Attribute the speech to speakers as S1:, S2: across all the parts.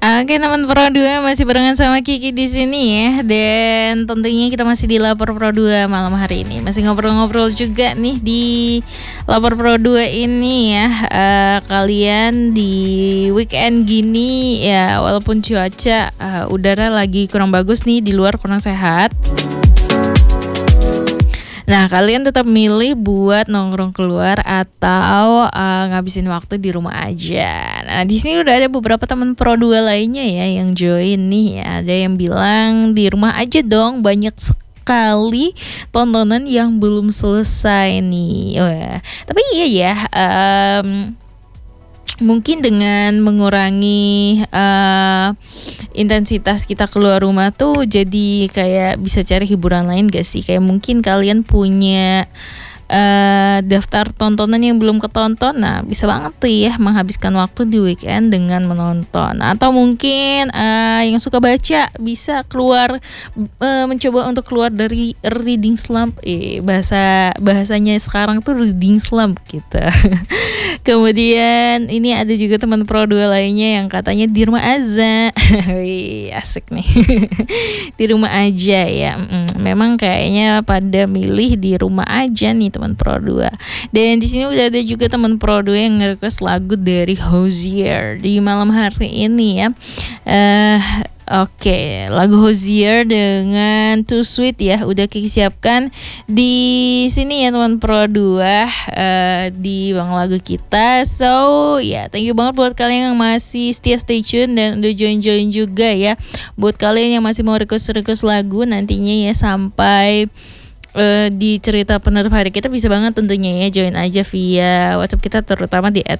S1: Oke teman Pro 2 masih barengan sama Kiki di sini ya. Dan tentunya kita masih di Lapor Pro 2 malam hari ini. Masih ngobrol-ngobrol juga nih di Lapor Pro 2 ini ya. Kalian di weekend gini ya, walaupun cuaca udara lagi kurang bagus nih, di luar kurang sehat. Nah, kalian tetap milih buat nongkrong keluar atau ngabisin waktu di rumah aja. Nah, di sini udah ada beberapa teman Pro 2 lainnya ya yang join nih ya. Ada yang bilang di rumah aja dong, banyak sekali tontonan yang belum selesai nih. Tapi iya ya, mungkin dengan mengurangi intensitas kita keluar rumah tuh jadi kayak bisa cari hiburan lain gak sih? Kayak mungkin kalian punya daftar tontonan yang belum ketonton. Nah, bisa banget tuh ya menghabiskan waktu di weekend dengan menonton. Atau mungkin yang suka baca bisa keluar, mencoba untuk keluar dari reading slump. Bahasanya sekarang tuh reading slump gitu. Kemudian ini ada juga teman Pro 2 lainnya yang katanya di rumah aja. Wih, asik nih. Di rumah aja ya. Memang kayaknya pada milih di rumah aja nih teman Pro 2. Dan di sini udah ada juga teman Pro 2 yang nge-request lagu dari Hozier di malam hari ini ya. Oke, lagu Hozier dengan Too Sweet ya udah Kiki siapkan di sini ya teman Pro 2 di bang lagu kita. So ya, thank you banget buat kalian yang masih setia stay tune dan udah join juga ya. Buat kalian yang masih mau request lagu nantinya ya sampai di cerita penutup hari kita bisa banget tentunya ya join aja via WhatsApp kita, terutama di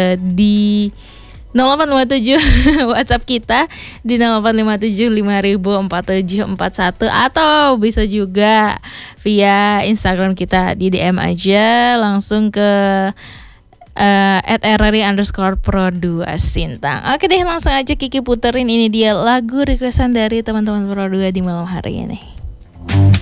S1: 0857 WhatsApp kita di 0857504741, atau bisa juga via Instagram kita di DM aja langsung ke @rri_pro2 Sintang. Oke deh, langsung aja Kiki puterin, ini dia lagu requestan dari teman-teman Pro 2 di malam hari ini.